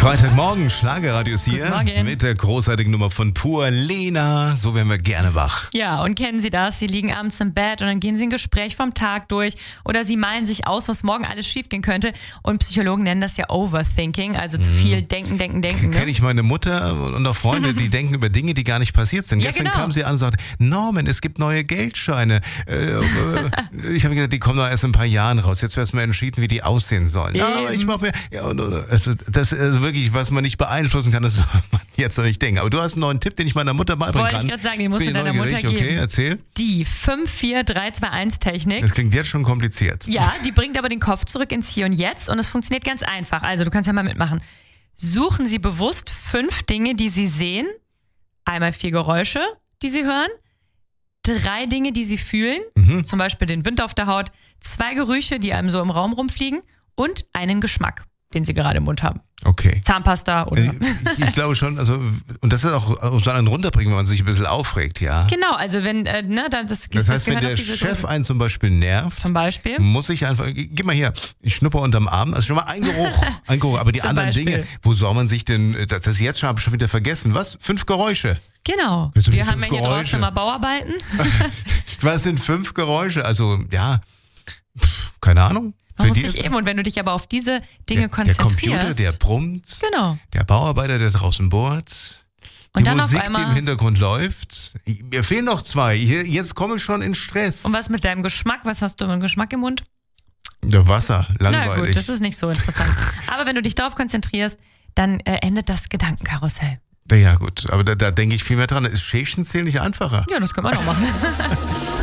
Freitagmorgen, Schlagerradios hier Guten Morgen. mit der großartigen Nummer von Pur Lena. So werden wir gerne wach. Ja, und kennen Sie das? Sie liegen abends im Bett und dann gehen Sie ein Gespräch vom Tag durch oder Sie malen sich aus, was morgen alles schiefgehen könnte. Und Psychologen nennen das ja Overthinking, also zu viel denken. Kenne ich meine Mutter und auch Freunde, die denken über Dinge, die gar nicht passiert sind. Ja, Gestern genau. kam sie an und sagte, Norman, es gibt neue Geldscheine. Ich habe gesagt, die kommen doch erst in ein paar Jahren raus. Jetzt wird mal entschieden, wie die aussehen sollen. Ja, aber ich mache mir... Ja, also, das ist wirklich, was man nicht beeinflussen kann, das soll man jetzt noch nicht denken. Aber du hast einen neuen Tipp, den ich meiner Mutter beibringen kann. Wollte ich gerade sagen, den Jetzt musst bin du ich deiner Mutter neugierig. geben. Okay, erzähl. Die 5-4-3-2-1-Technik. Das klingt jetzt schon kompliziert. Ja, die bringt aber den Kopf zurück ins Hier und Jetzt und es funktioniert ganz einfach. Also du kannst ja mal mitmachen. Suchen Sie bewusst 5 Dinge, die Sie sehen. Einmal 4 Geräusche, die Sie hören. 3 Dinge, die Sie fühlen. Zum Beispiel den Wind auf der Haut. 2 Gerüche, die einem so im Raum rumfliegen. Und einen Geschmack, den Sie gerade im Mund haben. Okay. Zahnpasta oder... Ich glaube schon, also, und das ist auch so einen runterbringen, wenn man sich ein bisschen aufregt, ja. Genau, also wenn, das heißt, wenn gehört der auf diese Chef Gruppe. einen zum Beispiel nervt, Zum Beispiel. muss ich einfach, gib mal hier, ich schnupper unterm Arm, also schon mal ein Geruch, aber die Zum anderen Beispiel. Dinge, wo soll man sich denn, das ist jetzt schon, habe ich schon wieder vergessen, was? 5 Geräusche. Genau. Willst du die Wir haben 5 ja hier draußen Geräusche? immer Bauarbeiten. Was sind 5 Geräusche? Also, ja, keine Ahnung. Man Für muss die sich ist- eben, und wenn du dich aber auf diese Dinge der konzentrierst. Computer, der brummt, Genau. der Bauarbeiter, der draußen bohrt. Die Und dann auf Musik, die einmal- im Hintergrund läuft. Mir fehlen noch 2. Jetzt komme ich schon in Stress. Und was mit deinem Geschmack? Was hast du für einen Geschmack im Mund? Der Wasser, Na langweilig. gut, das ist nicht so interessant. Aber wenn du dich darauf konzentrierst, dann endet das Gedankenkarussell. Ja gut, aber da denke ich viel mehr dran. Ist Schäfchen zählen nicht einfacher? Ja, das können wir noch machen.